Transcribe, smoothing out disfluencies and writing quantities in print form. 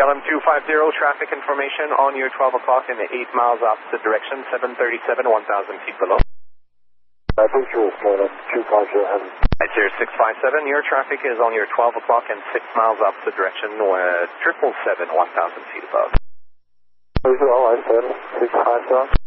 KLM 250, traffic information on your 12 o'clock in the 8 miles opposite direction, 737, 1,000 feet below. Visual KLM 250. Right here, 657, your traffic is on your 12 o'clock and 6 miles opposite direction, 777, 1,000 feet above. Visual, I said 657.